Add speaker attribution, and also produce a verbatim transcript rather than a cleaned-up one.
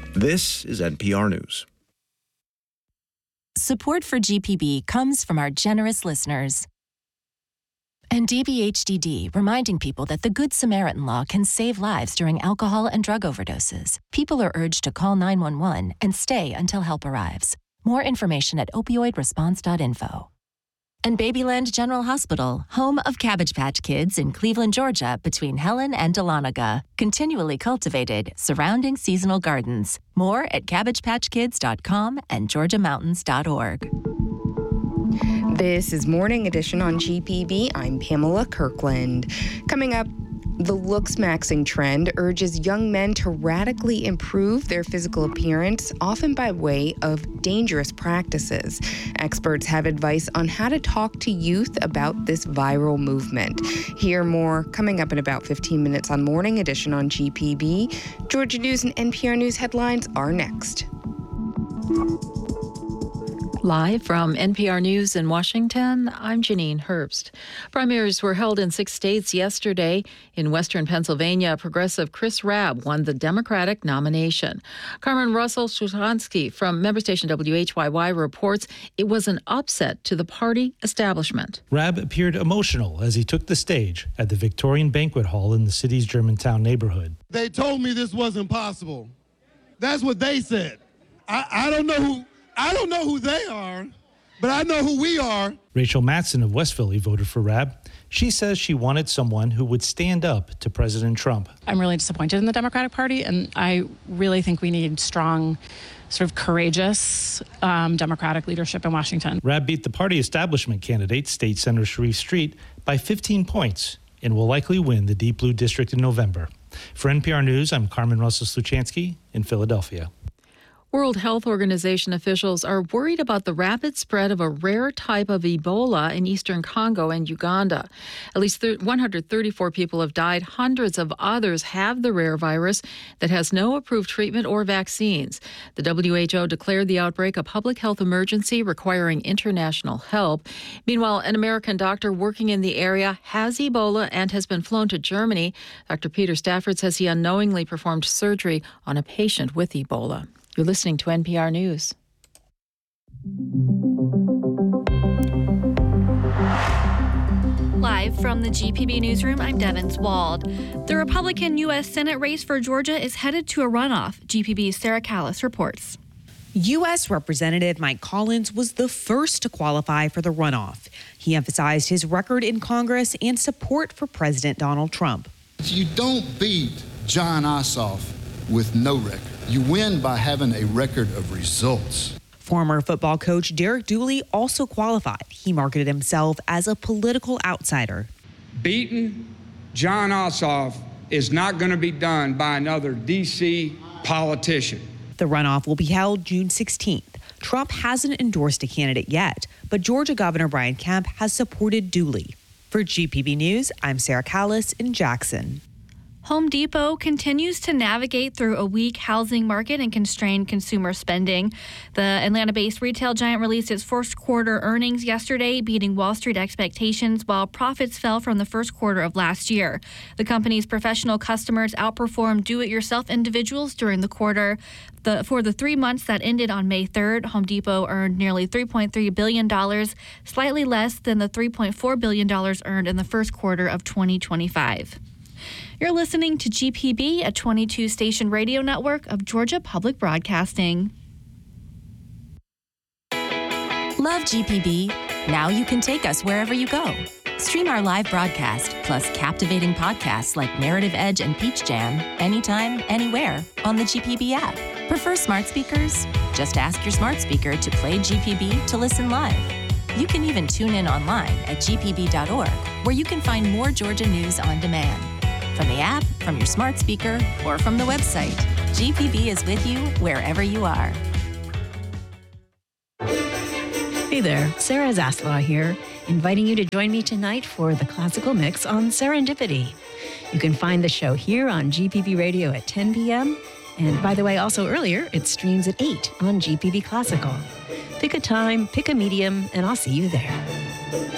Speaker 1: This is N P R News.
Speaker 2: Support for G P B comes from our generous listeners. And D B H D D, reminding people that the Good Samaritan law can save lives during alcohol and drug overdoses. People are urged to call nine one one and stay until help arrives. More information at opioid response dot info. And Babyland General Hospital, home of Cabbage Patch Kids in Cleveland, Georgia, between Helen and Dahlonega. Continually cultivated, surrounding seasonal gardens. More at cabbage patch kids dot com and georgia mountains dot org.
Speaker 3: This is Morning Edition on G P B. I'm Pamela Kirkland. Coming up, the looks maxing trend urges young men to radically improve their physical appearance, often by way of dangerous practices. Experts have advice on how to talk to youth about this viral movement. Hear more coming up in about fifteen minutes on Morning Edition on G P B. Georgia News and N P R News headlines are next.
Speaker 4: Live from N P R News in Washington, I'm Janine Herbst. Primaries were held in six states yesterday. In western Pennsylvania, progressive Chris Rabb won the Democratic nomination. Carmen Russell-Szuchansky from member station W H Y Y reports it was an upset to the party establishment.
Speaker 5: Rabb appeared emotional as he took the stage at the Victorian Banquet Hall in the city's Germantown neighborhood.
Speaker 6: They told me this wasn't possible. That's what they said. I, I don't know who... I don't know who they are, but I know who we are.
Speaker 5: Rachel Matson of West Philly voted for Rabb. She says she wanted someone who would stand up to President Trump.
Speaker 7: I'm really disappointed in the Democratic Party, and I really think we need strong, sort of courageous um, Democratic leadership in Washington.
Speaker 5: Rabb beat the party establishment candidate, State Senator Sharif Street, by fifteen points and will likely win the Deep Blue District in November. For N P R News, I'm Carmen Russell-Sluchansky in Philadelphia.
Speaker 4: World Health Organization officials are worried about the rapid spread of a rare type of Ebola in eastern Congo and Uganda. At least one hundred thirty-four people have died. Hundreds of others have the rare virus that has no approved treatment or vaccines. The W H O declared the outbreak a public health emergency requiring international help. Meanwhile, an American doctor working in the area has Ebola and has been flown to Germany. Doctor Peter Stafford says he unknowingly performed surgery on a patient with Ebola. You're listening to N P R News.
Speaker 8: Live from the G P B Newsroom, I'm Devin Swald. The Republican U S Senate race for Georgia is headed to a runoff. G P B's Sarah Callis reports.
Speaker 9: U S Representative Mike Collins was the first to qualify for the runoff. He emphasized his record in Congress and support for President Donald Trump.
Speaker 10: You don't beat Jon Ossoff with no record. You win by having a record of results.
Speaker 9: Former football coach Derek Dooley also qualified. He marketed himself as a political outsider.
Speaker 11: Beating Jon Ossoff is not going to be done by another D C politician.
Speaker 9: The runoff will be held June sixteenth. Trump hasn't endorsed a candidate yet, but Georgia Governor Brian Kemp has supported Dooley. For G P B News, I'm Sarah Callis in Jackson.
Speaker 8: Home Depot continues to navigate through a weak housing market and constrained consumer spending. The Atlanta-based retail giant released its first quarter earnings yesterday, beating Wall Street expectations while profits fell from the first quarter of last year. The company's professional customers outperformed do-it-yourself individuals during the quarter. The, for the three months that ended on May third, Home Depot earned nearly three point three billion dollars, slightly less than the three point four billion dollars earned in the first quarter of twenty twenty-five. You're listening to G P B, a twenty-two station radio network of Georgia Public Broadcasting.
Speaker 2: Love G P B? Now you can take us wherever you go. Stream our live broadcast, plus captivating podcasts like Narrative Edge and Peach Jam, anytime, anywhere on the G P B app. Prefer smart speakers? Just ask your smart speaker to play G P B to listen live. You can even tune in online at g p b dot org, where you can find more Georgia news on demand. From the app, from your smart speaker, or from the website, G P B is with you wherever you are.
Speaker 12: Hey there, Sarah Zaslaw here, inviting you to join me tonight for the Classical Mix on Serendipity. You can find the show here on G P B Radio at ten p.m. And by the way, also earlier, it streams at eight on G P B Classical. Pick a time, pick a medium, and I'll see you there.